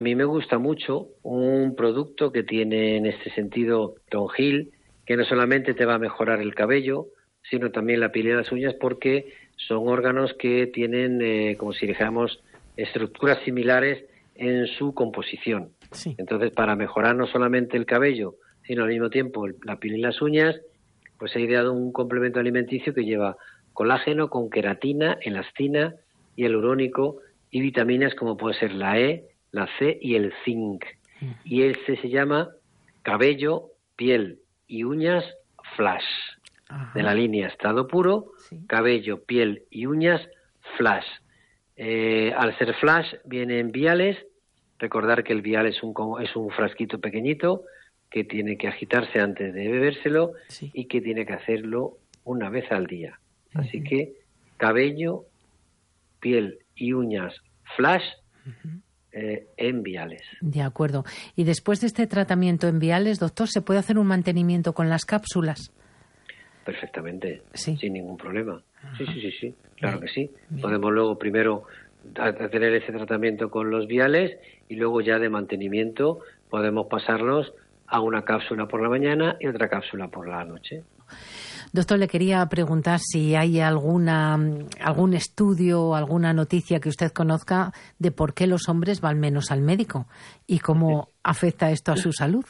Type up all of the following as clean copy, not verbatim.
A mí me gusta mucho un producto que tiene en este sentido Tonjil, que no solamente te va a mejorar el cabello, sino también la piel y las uñas, porque son órganos que tienen, como si dijéramos, estructuras similares en su composición. Sí. Entonces, para mejorar no solamente el cabello, sino al mismo tiempo la piel y las uñas, pues he ideado un complemento alimenticio que lleva colágeno con queratina, elastina, hialurónico y vitaminas como puede ser la E, la C y el zinc. Y este se llama Cabello, Piel y Uñas Flash. Ajá. De la línea Estado Puro, Sí. Cabello, Piel y Uñas Flash. Al ser Flash viene en viales. Recordar que el vial es un frasquito pequeñito que tiene que agitarse antes de bebérselo, Sí. y que tiene que hacerlo una vez al día. Así que Cabello, Piel y Uñas Flash en viales. De acuerdo. Y después de este tratamiento en viales, doctor, ¿se puede hacer un mantenimiento con las cápsulas? Perfectamente, Sí. sin ningún problema. Sí, claro Bien. que sí. Bien. Podemos luego primero a tener ese tratamiento con los viales y luego ya de mantenimiento podemos pasarlos a una cápsula por la mañana y otra cápsula por la noche. Doctor, le quería preguntar si hay algún estudio o alguna noticia que usted conozca de por qué los hombres van menos al médico y cómo afecta esto a su salud.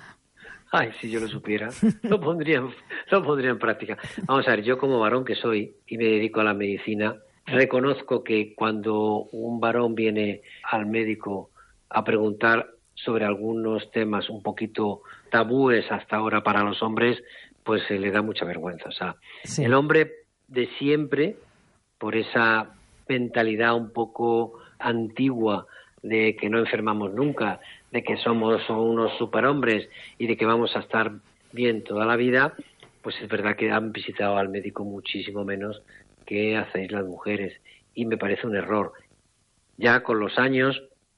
Ay, si yo lo supiera, lo pondría en práctica. Vamos a ver, yo como varón que soy y me dedico a la medicina, reconozco que cuando un varón viene al médico a preguntar sobre algunos temas un poquito tabúes hasta ahora para los hombres, pues se le da mucha vergüenza. O sea, Sí. el hombre de siempre, por esa mentalidad un poco antigua de que no enfermamos nunca, de que somos unos superhombres y de que vamos a estar bien toda la vida, pues es verdad que han visitado al médico muchísimo menos que hacéis las mujeres. Y me parece un error. Ya con los años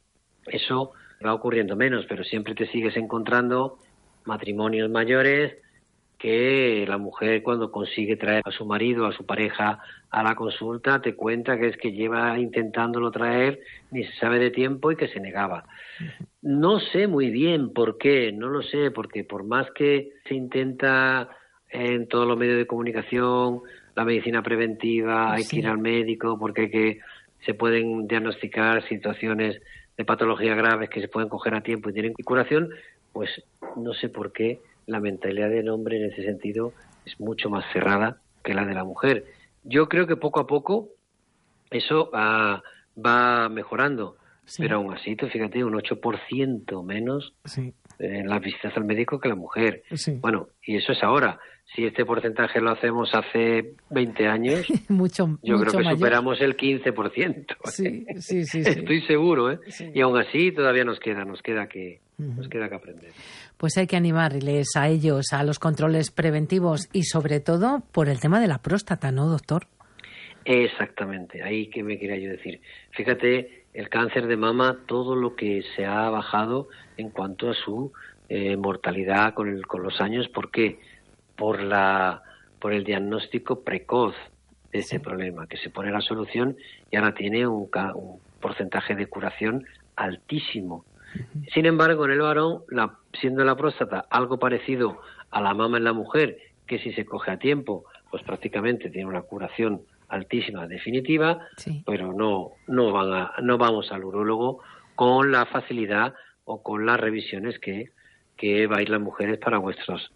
eso va ocurriendo menos, pero siempre te sigues encontrando matrimonios mayores que la mujer, cuando consigue traer a su marido, a su pareja a la consulta, te cuenta que es que lleva intentándolo traer, ni se sabe de tiempo, y que se negaba. No sé muy bien por qué, no lo sé, porque por más que se intenta en todos los medios de comunicación, la medicina preventiva, hay que ir al médico porque se pueden diagnosticar situaciones de patología graves que se pueden coger a tiempo y tienen curación, pues no sé por qué la mentalidad del hombre en ese sentido es mucho más cerrada que la de la mujer. Yo creo que poco a poco eso va mejorando, pero aún así, tú fíjate, un 8% menos en las visitas al médico que la mujer. Sí. Bueno, y eso es ahora. Si este porcentaje lo hacemos hace 20 años, yo creo que mayor. superamos el 15%. Sí. Estoy seguro, ¿eh? Sí. Y aún así todavía nos queda que aprender. Pues hay que animarles a ellos a los controles preventivos y sobre todo por el tema de la próstata, ¿no, doctor? Exactamente, ahí que me quería yo decir. Fíjate, el cáncer de mama, todo lo que se ha bajado en cuanto a su mortalidad con los años. ¿Por qué? Por el diagnóstico precoz de este problema, que se pone la solución y ahora tiene un porcentaje de curación altísimo. Sin embargo, en el varón, siendo la próstata algo parecido a la mama en la mujer, que si se coge a tiempo, pues prácticamente tiene una curación altísima, definitiva, pero no vamos al urólogo con la facilidad o con las revisiones que vais las mujeres para vuestras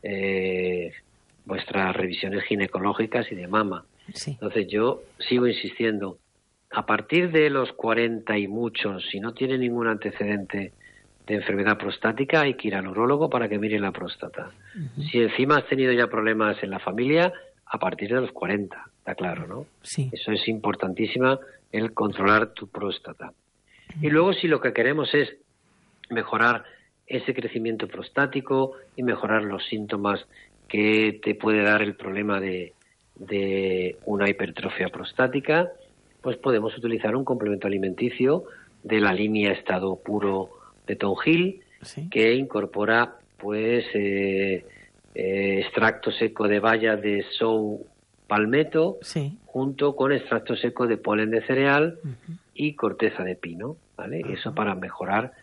revisiones ginecológicas y de mama. Entonces yo sigo insistiendo, a partir de los 40 y muchos, si no tiene ningún antecedente de enfermedad prostática, hay que ir al urólogo para que mire la próstata. Si encima has tenido ya problemas en la familia, a partir de los 40, está claro, ¿no? Sí. Eso es importantísimo, el controlar tu próstata. Y luego, si lo que queremos es mejorar ese crecimiento prostático y mejorar los síntomas que te puede dar el problema de una hipertrofia prostática, pues podemos utilizar un complemento alimenticio de la línea Estado Puro de Tonjil, que incorpora pues extracto seco de baya de sou palmetto, junto con extracto seco de polen de cereal y corteza de pino. ¿vale? Y eso para mejorar